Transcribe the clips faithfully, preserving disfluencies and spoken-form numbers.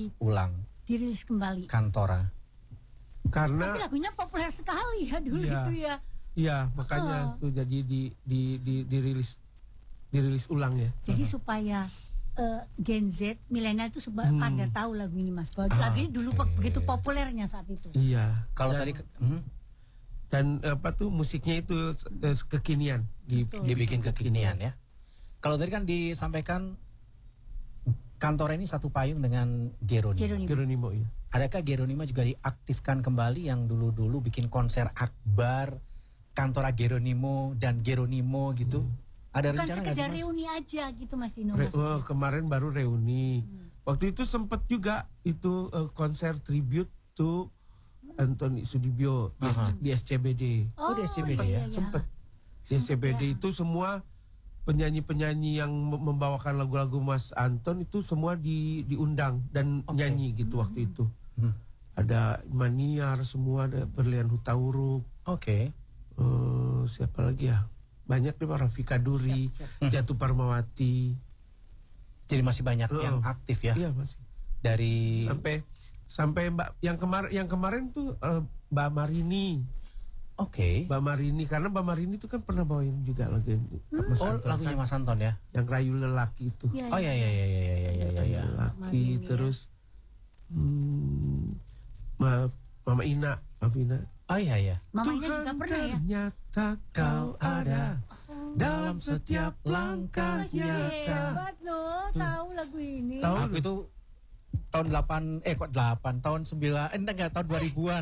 ulang. Dirilis kembali. Kantora. Karena tapi lagunya populer sekali ya dulu iya, itu ya. Iya, makanya oh. tuh jadi di di di dirilis dirilis ulang ya. Jadi uh-huh. supaya uh, Gen Z milenial itu sudah hmm. pada tahu lagu ini Mas. Bahwa ah, lagu ini dulu okay. begitu populernya saat itu. Iya. Kalau dan, tadi hmm? dan apa tuh musiknya itu kekinian, di, dibikin kekinian ya. Kalau tadi kan disampaikan Kantora ini satu payung dengan Geronimo. Geronimo. Geronimo ya. Adakah Geronimo juga diaktifkan kembali yang dulu-dulu bikin konser akbar Kantora Geronimo dan Geronimo gitu? Hmm. Ada bukan rencana nggak sih, sekedar Mas? reuni aja gitu Mas Dino. Re- oh, kemarin baru reuni. Hmm. Waktu itu sempat juga itu uh, konser tribute to Anthony Sudibyo di, di S C B D. Oh, oh di S C B D iya, ya? iya. Sempat. Di S C B D ya. Itu semua penyanyi-penyanyi yang membawakan lagu-lagu Mas Anton itu semua di, diundang dan okay. nyanyi gitu hmm. waktu itu. Hmm. Ada Maniar, semua ada Berlian Hutauruk. Oke. Okay. Uh, siapa lagi ya? Banyak deh, Rafika Duri, siap, siap. Jatuh Parmawati. Jadi masih banyak uh, yang aktif ya? Iya masih. Dari sampai sampai Mbak yang kemarin yang kemarin tuh uh, Mbak Marini. Oke. Okay. Mbak Marini, karena Mbak Marini itu kan pernah bawain juga lagu hmm. Mas oh, Anton, lagunya kan? Mas Anton ya? Yang Rayu Lelaki itu. Ya, oh ya ya ya ya ya ya ya ya. Lelaki terus ya. hmm, Ma, Mama Ina, Mama Ina. Oh iya ya. Mama Ina juga pernah ya. Ternyata kau ada oh. dalam setiap langkah nyata. Hebat loh, tahu lagu ini. Tahu aku itu tahun delapan eh kok delapan tahun sembilan eh enggak tahun dua ribuan.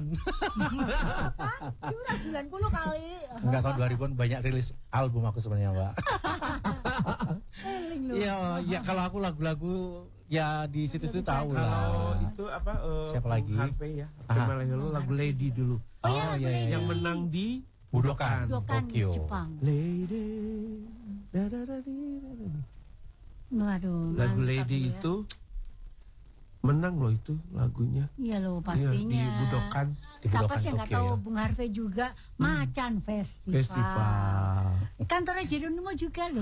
Cuma sembilan puluh kali. Enggak tahun dua ribuan banyak rilis album aku sebenarnya, Mbak. Iya, ya kalau aku lagu-lagu ya di situ-situ tahu lah. Kalau itu apa uh, siapa lagi? Harvey ya. Harvey dulu lagu Lady dulu. Oh, oh iya, iya, yang menang di Budokan, Budokan Tokyo. Jepang. Lady. Da, da, da, di, da, da. Waduh, lagu Lady ya. itu menang loh itu lagunya. Iya loh pastinya. Ya, di Budokan. Di Siapa Budokan sih yang nggak Tokyo, tahu ya? Bung Harvey juga hmm. Macan Festival. Festival. Kantornya Geronimo juga loh.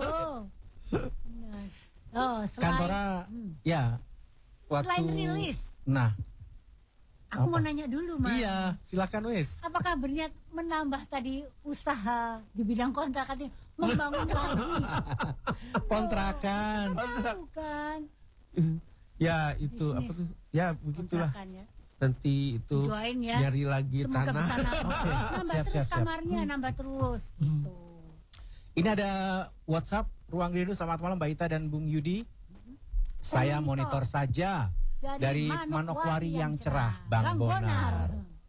Oh, selain, Kantora hmm. ya. Waktu, selain rilis. Nah. Aku apa? mau nanya dulu, Mas. Iya, silakan wes. Apakah berniat menambah tadi usaha di bidang kontrakan ini, membangun lagi? Kontrakan. Oh, bukan. Ya itu bisnis. apa tuh? Ya begitulah. Ya. Nanti itu didoain ya. nyari lagi semoga tanah. Bisa nambah, okay. nambah siap, terus siap, siap. kamarnya, hmm. nambah terus gitu. Ini ada WhatsApp Ruang Rindu. Selamat malam Mbak Ita dan Bung Yudi. Hmm. Saya monitor, monitor saja dari, dari Manokwari yang cerah, cerah. Bang, Bang Bonar. Bonar.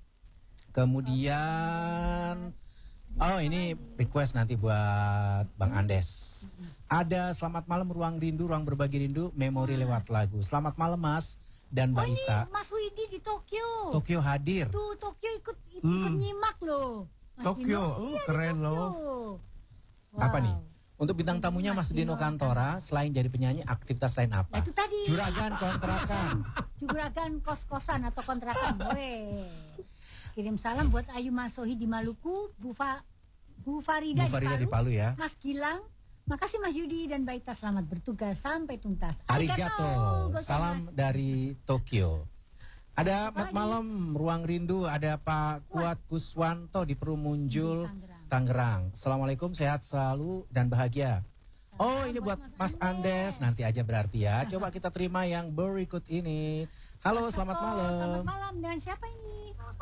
Kemudian oh ini request nanti buat Bang Andes. Ada selamat malam Ruang Rindu, Ruang Berbagi Rindu, memori lewat lagu. Selamat malam Mas dan Mbak oh, Ita. Mas Widi di Tokyo. Tokyo hadir. Tuh Tokyo ikut ikut hmm. nyimak loh. Mas Tokyo, oh, iya, keren loh. Wow. Apa nih? Untuk bintang tamunya Mas, Mas Dino Kantora, selain jadi penyanyi, aktivitas lain apa? Nah, itu tadi. Juragan kontrakan. Juragan kos-kosan atau kontrakan. Weh. Kirim salam buat Ayu Masohi di Maluku, Bu, Fa, Bu Farida, Bu Farida di, Palu, di Palu ya. Mas Gilang, makasih Mas Yudi dan Mbak Ita, selamat bertugas sampai tuntas. Arigato, salam mas. Dari Tokyo. Ada Mat Malam Ruang Rindu, ada Pak Kuat Kuswanto di Perumunjul, Tangerang. Assalamualaikum, sehat selalu dan bahagia. Salam oh ini buat Mas, Mas Andes. Andes nanti aja berarti ya. Coba kita terima yang berikut ini. Halo, Mas selamat malam. Selamat malam, dengan siapa ini?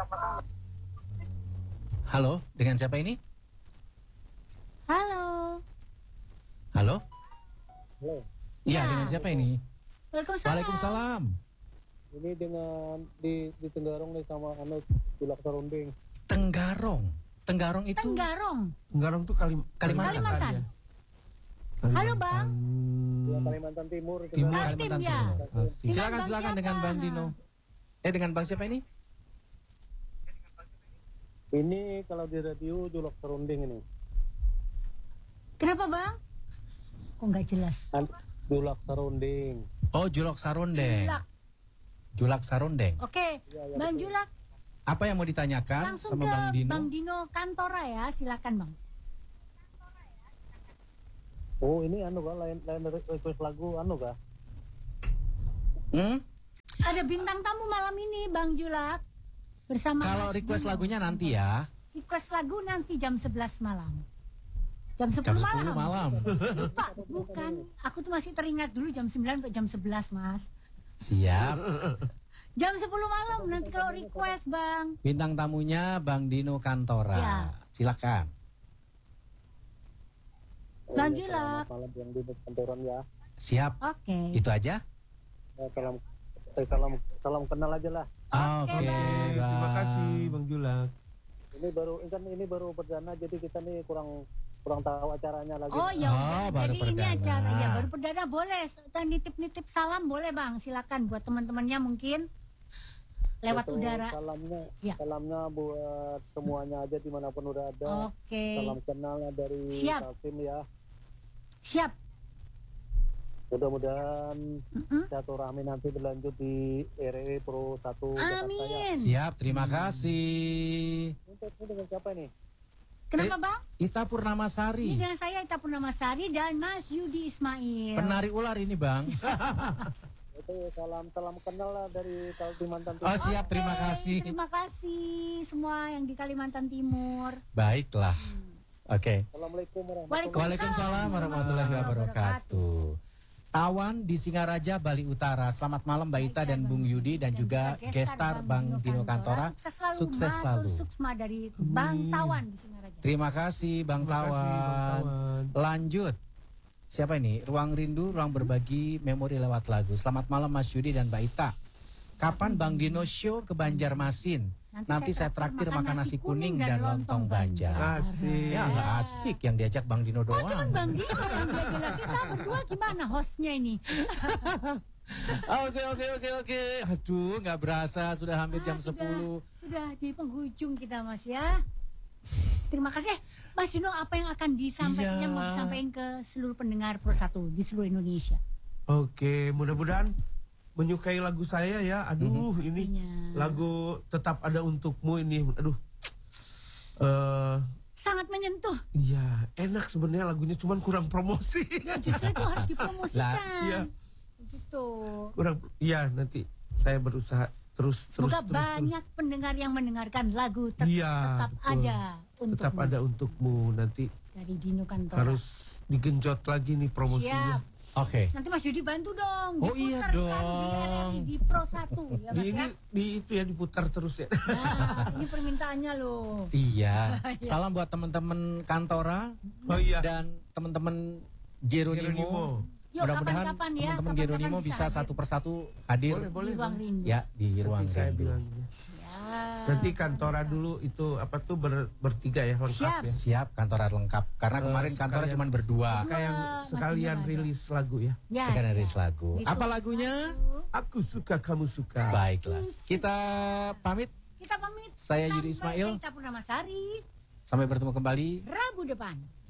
Halo, dengan siapa ini? Halo. Halo? Halo. Iya, ya. Dengan siapa ini? Waalaikumsalam. Waalaikumsalam. Ini dengan di di Tenggarong nih sama Anas Tulak Saronding. Tenggarong. Tenggarong itu Tenggarong. Tenggarong tuh Kalim Kalimantan. Kalimantan. Ya. Halo Bang. Ya, Kalimantan Timur. Timur Kaltim, Kalimantan ya. Timur. Dengan Silakan Bang silakan siapa? dengan Bang Dino. Eh dengan Bang siapa ini? Ini kalau di radio Julak Saronding ini. Kenapa Bang? Kok nggak jelas? Julak Saronding. Oh Julak Sarondeng. Julak. Julak Sarondeng. Oke, ya, ya, Bang betul. Julak. Apa yang mau ditanyakan langsung sama ke Bang Dino? Bang Dino Kantora ya, silakan Bang. Oh ini anu kah, lain lain request lagu anu kah? Hmm? Ada bintang tamu malam ini Bang Julak bersama Kalau Mas request Dino. lagunya nanti ya. Request lagu nanti jam sebelas malam. Jam Jam sepuluh sepuluh malam. malam. Lupa, bukan. Aku tuh masih teringat dulu jam sembilan sampai jam sebelas, Mas. Siap. Jam sepuluh malam nanti kalau request, Bang. Bintang tamunya Bang Dino Kantora. Ya. Silakan. Oh, Bang ya, Julak. selamat malam yang di kantoran ya. Siap. Oke. Itu aja. Ya, salam eh, salam salam kenal aja lah. Oke. Bang. Terima Bang. kasih Bang Julak. Ini baru ini kan ini baru perdana jadi kita nih kurang kurang tahu acaranya lagi. Oh ya, Oh, udah. baru Jadi ini perdana. acara ya baru perdana boleh. Dan nitip-nitip salam boleh Bang, silakan buat teman-temannya mungkin lewat Itu udara. Salamnya, Ya. salamnya buat semuanya aja dimanapun udah ada. Oke. Salam kenal dari Siap. Kaltim ya. Siap. Mudah-mudahan Mm-mm. silaturahmi nanti berlanjut di R E Pro satu Jakarta ya. Amin. Siap, terima kasih. Ini, ini dengan siapa nih? Kenapa Eh, Bang? Ita Ini Purnamasari. dengan saya Ita Purnamasari dan Mas Yudi Ismail. Penari ular ini, Bang. Itu salam salam kenal lah dari Kalimantan Oh, Timur. siap, terima Oke, kasih. Terima kasih semua yang di Kalimantan Timur. Baiklah. Oke. Assalamualaikum warahmatullahi Waalaikumsalam. Waalaikumsalam warahmatullahi wabarakatuh. Tawan di Singaraja, Bali Utara. Selamat malam Mbak Ita dan Bung Yudi dan juga gestar Bang Dino Kantora. Sukses selalu. Sukses Matur selalu. Suksma dari Bang Tawan di Singaraja. Terima kasih Bang Terima kasih, Bang Tawan. Tawan. Lanjut. Siapa ini? Ruang Rindu, ruang berbagi memori lewat lagu. Selamat malam Mas Yudi dan Mbak Ita. Kapan Bang Dino show ke Banjarmasin? Nanti Nanti, saya saya traktir traktir makan nasi kuning dan lontong Banjar. Asik. Ya nggak asik yang diajak Bang Dino Oh, doang. cuman Bang Dino yang belajar. Kita berdua gimana hostnya ini? Oke oke oke oke. Aduh nggak berasa sudah hampir jam Ah, sudah- sepuluh. Sudah di penghujung kita Mas ya. Terima kasih Mas Dino, apa yang akan disampaikan Iya. yang mau disampaikan ke seluruh pendengar Pro satu di seluruh Indonesia? Oke, mudah-mudahan menyukai lagu saya ya. Aduh, ini Pastinya. lagu Tetap Ada Untukmu ini. Aduh. Eh, Sangat menyentuh. iya, enak sebenarnya lagunya cuman kurang promosi. Ya, justru itu harus dipromosikan. Lah, iya. Gitu. kurang iya, nanti saya berusaha terus terus Semoga terus, banyak terus. pendengar yang mendengarkan lagu tet- Iya, tetap betul. ada untukmu Tetap ada untukmu, nanti dari Dino Kantora. harus digenjot lagi nih promosinya. Siap. Oke. Nanti Mas Yudi bantu dong. Oh, iya diputar selalu dong. di R R I di Pro satu ya Di Mas ini ya. di itu ya diputar terus ya. Nah, ini permintaannya loh. Iya. Salam buat teman-teman Kantora Oh iya. dan teman-teman Geronimo. Geronimo. Yuk, Mudah-mudahan kapan-kapan ya, teman-teman kapan-kapan Geronimo bisa bisa hadir. satu persatu hadir Boleh, boleh. Di ruang rindu. ya di ruang Nanti saya rindu. bilangnya. Ya. Nanti Kantora dulu itu apa tuh ber, bertiga ya lengkap Siap. ya. Siap Kantora lengkap karena Eh, kemarin Kantora sekalian- cuma berdua. Kayak Mas sekalian Dino ada. rilis lagu ya. Ya, Sekarang siap. rilis lagu. Di Apa Pro lagunya? satu. Aku suka kamu suka. Baiklah. Kita pamit. Kita pamit. Saya Yudi Sampai Ismail. Saya Ita Purnamasari. Sampai bertemu kembali. Rabu depan.